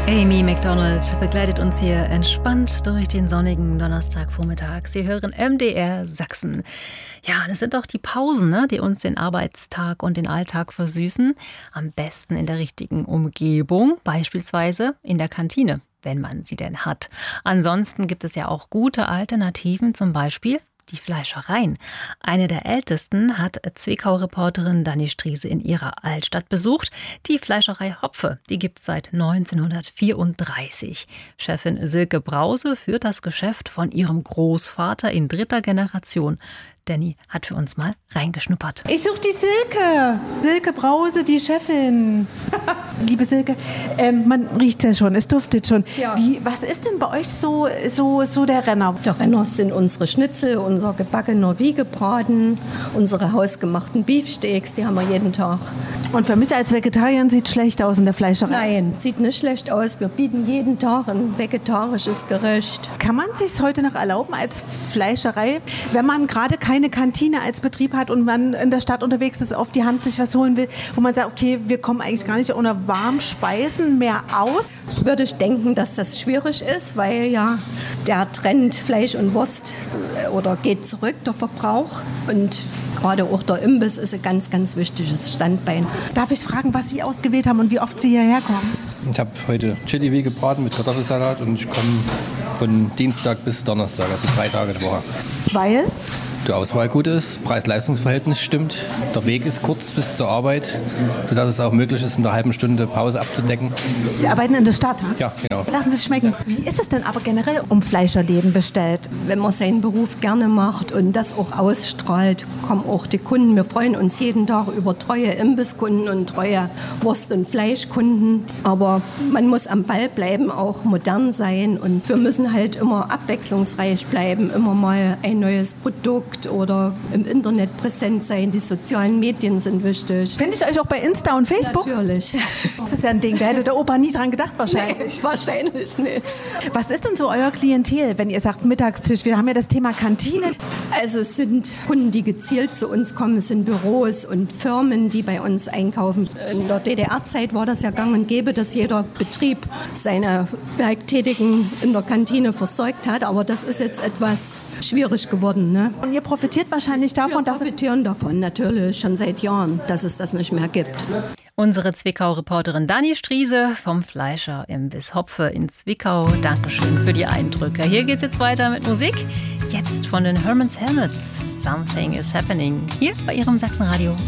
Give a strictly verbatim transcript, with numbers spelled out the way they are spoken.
Amy Macdonald begleitet uns hier entspannt durch den sonnigen Donnerstagvormittag. Sie hören M D R Sachsen. Ja, das sind doch die Pausen, ne, die uns den Arbeitstag und den Alltag versüßen. Am besten in der richtigen Umgebung, beispielsweise in der Kantine, wenn man sie denn hat. Ansonsten gibt es ja auch gute Alternativen, zum Beispiel die Fleischereien. Eine der ältesten hat Zwickau-Reporterin Dani Striese in ihrer Altstadt besucht. Die Fleischerei Hopfe, die gibt es seit neunzehnhundertvierunddreißig. Chefin Silke Brause führt das Geschäft von ihrem Großvater in dritter Generation. Danny hat für uns mal reingeschnuppert. Ich suche die Silke. Silke Brause, die Chefin. Liebe Silke, ähm, man riecht ja schon, es duftet schon. Ja. Wie, was ist denn bei euch so, so, so der Renner? Der Renner sind unsere Schnitzel, unser gebackener Wiegebraten, unsere hausgemachten Beefsteaks, die haben wir jeden Tag. Und für mich als Vegetarier sieht es schlecht aus in der Fleischerei. Nein, sieht nicht schlecht aus. Wir bieten jeden Tag ein vegetarisches Gericht. Kann man sich heute noch erlauben als Fleischerei, wenn man gerade keine Kantine als Betrieb hat und man in der Stadt unterwegs ist, auf die Hand sich was holen will, wo man sagt, okay, wir kommen eigentlich gar nicht ohne warmen Speisen mehr aus? Würde ich denken, dass das schwierig ist, weil ja der Trend Fleisch und Wurst oder geht zurück, der Verbrauch. Und gerade auch der Imbiss ist ein ganz, ganz wichtiges Standbein. Darf ich fragen, was Sie ausgewählt haben und wie oft Sie hierher kommen? Ich habe heute Chili gebraten mit Kartoffelsalat und ich komme von Dienstag bis Donnerstag, also drei Tage die Woche. Weil? Die Auswahl gut ist, Preis-Leistungs-Verhältnis stimmt, der Weg ist kurz bis zur Arbeit, sodass es auch möglich ist, in der halben Stunde Pause abzudecken. Sie arbeiten in der Stadt? Ja, genau. Lassen Sie es schmecken. Wie ist es denn aber generell um Fleischerläden bestellt? Wenn man seinen Beruf gerne macht und das auch ausstrahlt, kommen auch die Kunden. Wir freuen uns jeden Tag über treue Imbisskunden und treue Wurst- und Fleischkunden. Aber man muss am Ball bleiben, auch modern sein. Und wir müssen halt immer abwechslungsreich bleiben, immer mal ein neues Produkt oder im Internet präsent sein. Die sozialen Medien sind wichtig. Finde ich euch auch bei Insta und Facebook? Natürlich. Das ist ja ein Ding, da hätte der Opa nie dran gedacht wahrscheinlich. Nee, wahrscheinlich nicht. Was ist denn so euer Klientel, wenn ihr sagt Mittagstisch? Wir haben ja das Thema Kantine. Also es sind Kunden, die gezielt zu uns kommen. Es sind Büros und Firmen, die bei uns einkaufen. In der D D R-Zeit war das ja gang und gäbe, dass jeder Betrieb seine Werktätigen in der Kantine versorgt hat. Aber das ist jetzt etwas schwierig geworden, ne? Und ihr profitiert wahrscheinlich davon, Wir dass profitieren davon, natürlich, schon seit Jahren, dass es das nicht mehr gibt. Unsere Zwickau-Reporterin Dani Striese vom Fleischer Imbiss Hopfe in Zwickau. Dankeschön für die Eindrücke. Hier geht's jetzt weiter mit Musik. Jetzt von den Herman's Helmets. Something is happening. Hier bei Ihrem Sachsenradio.